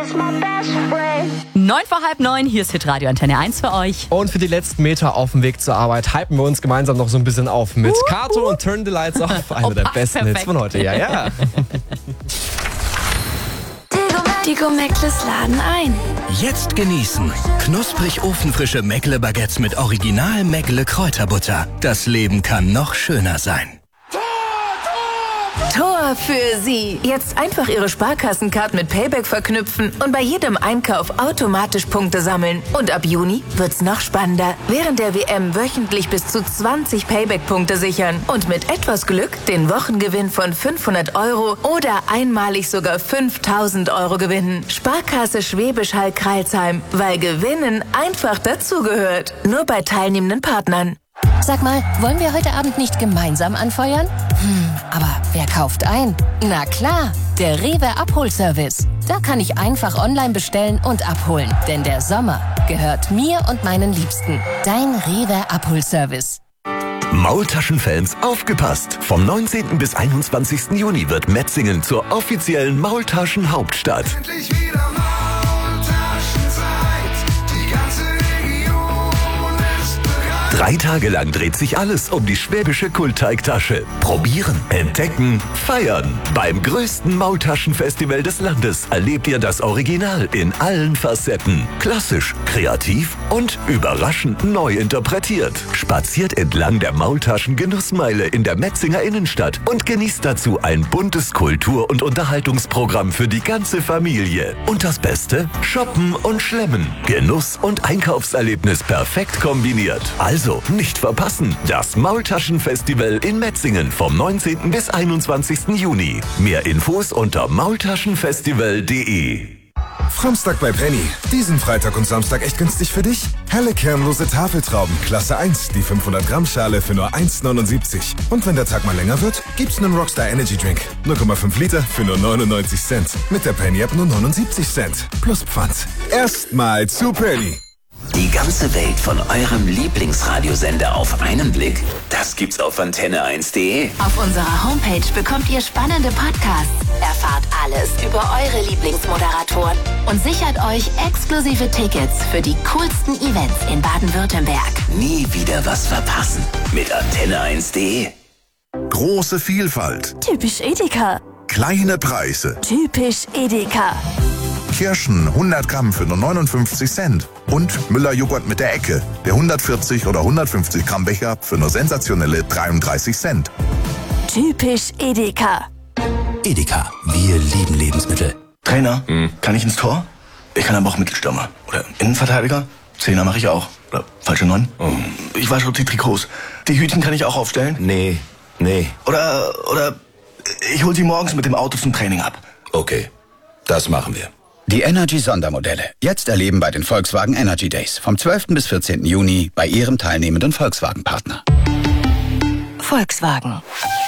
9:45, hier ist Hitradio Antenne 1 für euch. Und für die letzten Meter auf dem Weg zur Arbeit hypen wir uns gemeinsam noch so ein bisschen auf mit Kato und Turn the Lights Off. Einer der besten perfekt. Hits von heute. Ja. Die Go-Meckles laden ein. Jetzt genießen. Knusprig ofenfrische Meckle-Baguettes mit Original Meckle-Kräuterbutter. Das Leben kann noch schöner sein. Tor für Sie. Jetzt einfach Ihre Sparkassencard mit Payback verknüpfen und bei jedem Einkauf automatisch Punkte sammeln. Und ab Juni wird's noch spannender. Während der WM wöchentlich bis zu 20 Payback-Punkte sichern. Und mit etwas Glück den Wochengewinn von 500 € oder einmalig sogar 5.000 € gewinnen. Sparkasse Schwäbisch Hall-Crailsheim. Weil Gewinnen einfach dazugehört. Nur bei teilnehmenden Partnern. Sag mal, wollen wir heute Abend nicht gemeinsam anfeuern? Aber wer kauft ein? Na klar, der Rewe Abholservice. Da kann ich einfach online bestellen und abholen. Denn der Sommer gehört mir und meinen Liebsten. Dein Rewe Abholservice. Maultaschenfans, aufgepasst! Vom 19. bis 21. Juni wird Metzingen zur offiziellen Maultaschen-Hauptstadt. Endlich wieder Maultaschenzeit. Die ganze Region ist bereit. 3 Tage lang dreht sich alles um die schwäbische Kultteigtasche. Probieren, entdecken, feiern. Beim größten Maultaschenfestival des Landes erlebt ihr das Original in allen Facetten. Klassisch, kreativ und überraschend neu interpretiert. Spaziert entlang der Maultaschen-Genussmeile in der Metzinger Innenstadt und genießt dazu ein buntes Kultur- und Unterhaltungsprogramm für die ganze Familie. Und das Beste? Shoppen und Schlemmen. Genuss und Einkaufserlebnis perfekt kombiniert. Also nicht verpassen. Das Maultaschenfestival in Metzingen vom 19. bis 21. Juni. Mehr Infos unter maultaschenfestival.de. Samstag bei Penny. Diesen Freitag und Samstag echt günstig für dich. Helle kernlose Tafeltrauben, Klasse 1, die 500 Gramm Schale für nur 1,79. Und wenn der Tag mal länger wird, gibt's einen Rockstar Energy Drink. 0,5 Liter für nur 99 Cent. Mit der Penny App nur 79 Cent. Plus Pfand. Erstmal zu Penny. Die ganze Welt von eurem Lieblingsradiosender auf einen Blick? Das gibt's auf antenne1.de. Auf unserer Homepage bekommt ihr spannende Podcasts, erfahrt alles über eure Lieblingsmoderatoren und sichert euch exklusive Tickets für die coolsten Events in Baden-Württemberg. Nie wieder was verpassen mit antenne1.de. Große Vielfalt, Typisch Edeka. kleine Preise. Typisch Edeka. Kirschen 100 Gramm für nur 59 Cent. Und Müller-Joghurt mit der Ecke. Der 140 oder 150 Gramm Becher für nur sensationelle 33 Cent. Typisch Edeka. Edeka, wir lieben Lebensmittel. Trainer, kann ich ins Tor? Ich kann aber auch Mittelstürmer. Oder Innenverteidiger? Zehner mache ich auch. Oder falsche 9? Ich wasche die Trikots. Die Hütchen kann ich auch aufstellen? Nee. Oder ich hol sie morgens mit dem Auto zum Training ab. Okay, das machen wir. Die Energy-Sondermodelle. Jetzt erleben bei den Volkswagen Energy Days. Vom 12. bis 14. Juni bei Ihrem teilnehmenden Volkswagen-Partner. Volkswagen.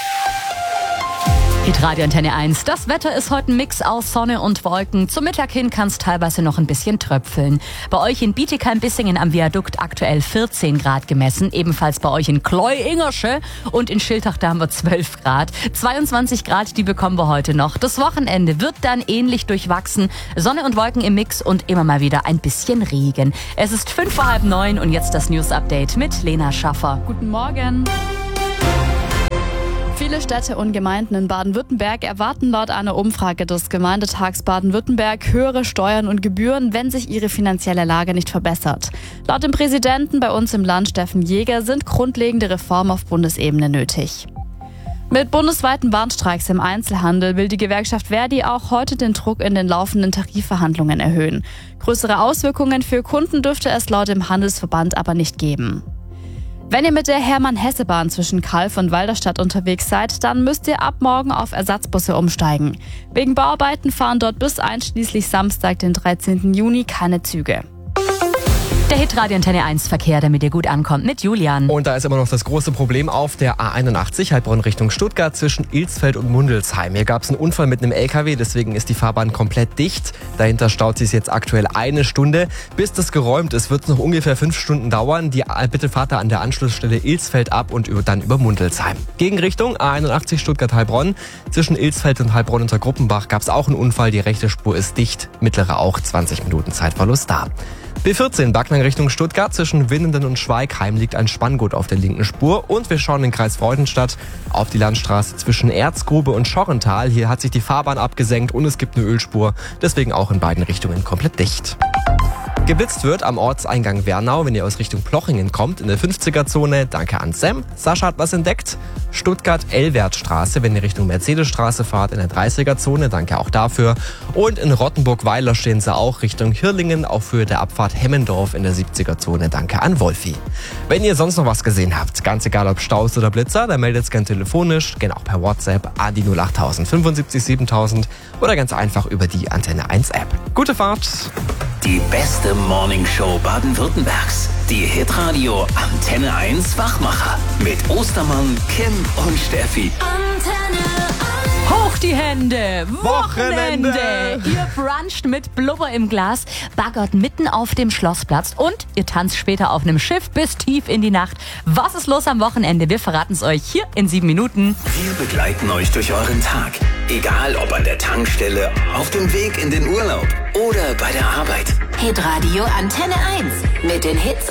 Hitradio Antenne 1. Das Wetter ist heute ein Mix aus Sonne und Wolken. Zum Mittag hin kann es teilweise noch ein bisschen tröpfeln. Bei euch in Bietigheim-Bissingen am Viadukt aktuell 14 Grad gemessen. Ebenfalls bei euch in Kleu-Ingersche und in Schiltach, da haben wir 12 Grad. 22 Grad, die bekommen wir heute noch. Das Wochenende wird dann ähnlich durchwachsen. Sonne und Wolken im Mix und immer mal wieder ein bisschen Regen. Es ist 8:55 und jetzt das News-Update mit Lena Schaffer. Guten Morgen. Viele Städte und Gemeinden in Baden-Württemberg erwarten laut einer Umfrage des Gemeindetags Baden-Württemberg höhere Steuern und Gebühren, wenn sich ihre finanzielle Lage nicht verbessert. Laut dem Präsidenten bei uns im Land, Steffen Jäger, sind grundlegende Reformen auf Bundesebene nötig. Mit bundesweiten Warnstreiks im Einzelhandel will die Gewerkschaft Verdi auch heute den Druck in den laufenden Tarifverhandlungen erhöhen. Größere Auswirkungen für Kunden dürfte es laut dem Handelsverband aber nicht geben. Wenn ihr mit der Hermann-Hesse-Bahn zwischen Calw und Walderstadt unterwegs seid, dann müsst ihr ab morgen auf Ersatzbusse umsteigen. Wegen Bauarbeiten fahren dort bis einschließlich Samstag, den 13. Juni, keine Züge. Der Hitradio Antenne 1 Verkehr, damit ihr gut ankommt, mit Julian. Und da ist immer noch das große Problem auf der A81 Heilbronn Richtung Stuttgart zwischen Ilsfeld und Mundelsheim. Hier gab es einen Unfall mit einem LKW, deswegen ist die Fahrbahn komplett dicht. Dahinter staut sich jetzt aktuell 1 Stunde. Bis das geräumt ist, wird es noch ungefähr 5 Stunden dauern. Bitte fahrt da an der Anschlussstelle Ilsfeld ab und dann über Mundelsheim. Gegenrichtung A81 Stuttgart-Heilbronn. Zwischen Ilsfeld und Heilbronn unter Gruppenbach gab es auch einen Unfall. Die rechte Spur ist dicht, mittlere auch 20 Minuten Zeitverlust da. B14 Backnang Richtung Stuttgart, zwischen Winnenden und Schweigheim liegt ein Spanngurt auf der linken Spur. Und wir schauen in den Kreis Freudenstadt auf die Landstraße zwischen Erzgrube und Schorrental. Hier hat sich die Fahrbahn abgesenkt und es gibt eine Ölspur, deswegen auch in beiden Richtungen komplett dicht. Geblitzt wird am Ortseingang Wernau, wenn ihr aus Richtung Plochingen kommt, in der 50er-Zone. Danke an Sam. Sascha hat was entdeckt. Stuttgart-Elwertstraße, wenn ihr Richtung Mercedesstraße fahrt, in der 30er-Zone. Danke auch dafür. Und in Rottenburg-Weiler stehen sie auch Richtung Hirlingen, auf Höhe der Abfahrt Hemmendorf in der 70er-Zone. Danke an Wolfi. Wenn ihr sonst noch was gesehen habt, ganz egal ob Staus oder Blitzer, dann meldet es gerne telefonisch, gerne auch per WhatsApp an die 08000 75 7000 oder ganz einfach über die Antenne 1 App. Gute Fahrt! Die beste Morningshow Baden-Württembergs. Die Hitradio Antenne 1 Wachmacher. Mit Ostermann, Kim und Steffi. Antenne 1. Hoch die Hände! Wochenende! Ihr bruncht mit Blubber im Glas, baggert mitten auf dem Schlossplatz und ihr tanzt später auf einem Schiff bis tief in die Nacht. Was ist los am Wochenende? Wir verraten es euch hier in 7 Minuten. Wir begleiten euch durch euren Tag. Egal ob an der Tankstelle, auf dem Weg in den Urlaub oder bei der Arbeit. Hitradio Antenne 1 mit den Hits